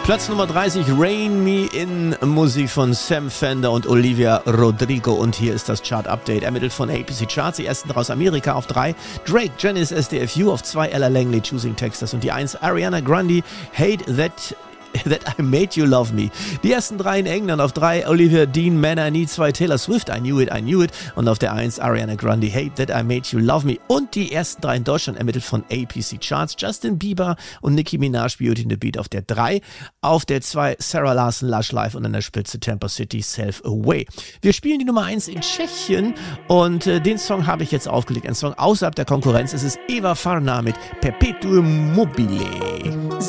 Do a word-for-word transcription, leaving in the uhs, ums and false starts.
Platz Nummer dreißig, Rain Me In, Musik von Sam Fender und Olivia Rodrigo. Und hier ist das Chart-Update, ermittelt von A P C Charts. Die ersten drei aus Amerika auf drei. Drake, Janice, S D F U auf zwei. Ella Langley, Choosing Texas. Und die eins, Ariana Grande, Hate That... That I Made You Love Me. Die ersten drei in England auf drei, Olivia Dean, Man I Need, zwei, Taylor Swift, I Knew It, I Knew It. Und auf der eins, Ariana Grande, Hate That I Made You Love Me. Und die ersten drei in Deutschland ermittelt von A P C Charts, Justin Bieber und Nicki Minaj, Beauty and the Beat auf der drei. Auf der zwei, Sarah Larson, Lush Life und an der Spitze Tempo City, Self Away. Wir spielen die Nummer eins in Tschechien und äh, den Song habe ich jetzt aufgelegt. Ein Song außerhalb der Konkurrenz. Es ist Eva Farna mit Perpetuum Mobile.